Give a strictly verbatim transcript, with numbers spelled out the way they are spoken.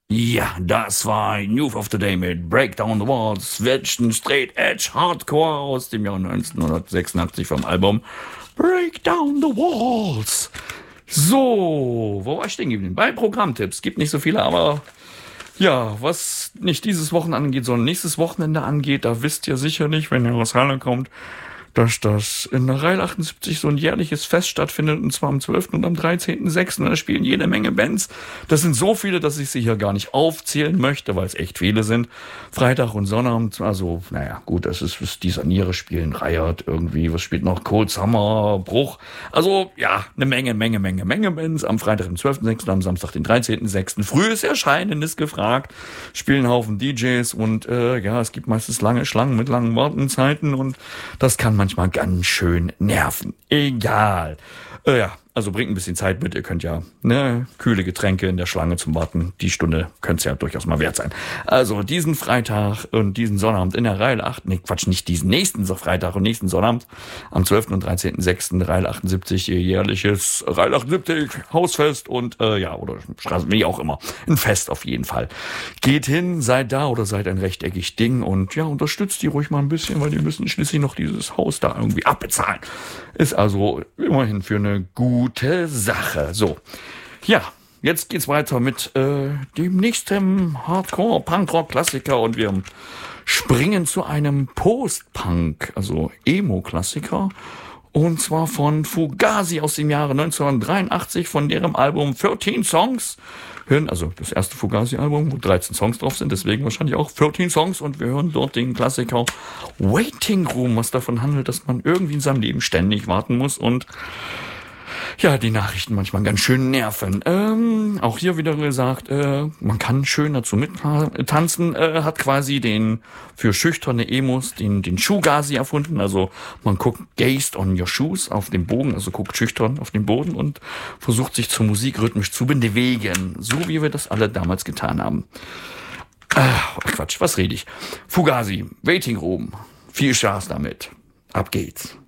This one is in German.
Ja, das war Youth of the Day mit Break Down the Walls, Switchen Straight Edge Hardcore aus dem Jahr neunzehnhundertsechsundachtzig vom Album Break Down the Walls. So, wo war ich stehen geblieben? Bei Programmtipps. Gibt nicht so viele, aber ja, was nicht dieses Wochenende angeht, sondern nächstes Wochenende angeht, da wisst ihr sicher nicht, wenn ihr aus Halle kommt, dass das in der Reihe achtundsiebzig so ein jährliches Fest stattfindet, und zwar am zwölften und am dreizehnten sechsten Und da spielen jede Menge Bands. Das sind so viele, dass ich sie hier gar nicht aufzählen möchte, weil es echt viele sind. Freitag und Sonnabend, also, naja, gut, das ist, was die Saniere spielen, Riot irgendwie, was spielt noch, Cold Summer, Bruch. Also, ja, eine Menge, Menge, Menge, Menge Bands. Am Freitag, den zwölften sechsten am Samstag, den dreizehnten sechsten Frühes Erscheinen ist gefragt. Spielen einen Haufen D Js und, äh, ja, es gibt meistens lange Schlangen mit langen Wartenzeiten und das kann man manchmal ganz schön nerven. Egal. Äh, ja, also bringt ein bisschen Zeit mit. Ihr könnt ja ne, kühle Getränke in der Schlange zum Warten. Die Stunde könnte es ja durchaus mal wert sein. Also diesen Freitag und diesen Sonnabend in der Reihe acht, nee Quatsch, nicht diesen nächsten Freitag und nächsten Sonnabend am zwölften und dreizehnten sechsten Reihe achtundsiebzig, ihr jährliches Reihe achtundsiebzig Hausfest und äh, ja, oder Straßen, wie auch immer. Ein Fest auf jeden Fall. Geht hin, seid da oder seid ein rechteckig Ding und ja, unterstützt die ruhig mal ein bisschen, weil die müssen schließlich noch dieses Haus da irgendwie abbezahlen. Ist also immerhin für eine gute Sache. So, ja, jetzt geht's weiter mit äh, dem nächsten Hardcore-Punkrock-Klassiker und wir springen zu einem Post-Punk, also Emo-Klassiker. Und zwar von Fugazi aus dem Jahre neunzehnhundertdreiundachtzig, von deren Album dreizehn Songs. Hören, also das erste Fugazi-Album, wo dreizehn Songs drauf sind, deswegen wahrscheinlich auch dreizehn Songs. Und wir hören dort den Klassiker Waiting Room, was davon handelt, dass man irgendwie in seinem Leben ständig warten muss und ja, die Nachrichten manchmal ganz schön nerven. Ähm, auch hier wieder gesagt, äh, man kann schön dazu mittanzen, äh, hat quasi den, für schüchterne Emos, den, den Shoegazi erfunden. Also man guckt gazed on your shoes auf dem Bogen, also guckt schüchtern auf den Boden und versucht sich zur Musik rhythmisch zu bewegen. So wie wir das alle damals getan haben. Ach, Quatsch, was rede ich? Fugazi, Waiting Room. Viel Spaß damit. Ab geht's.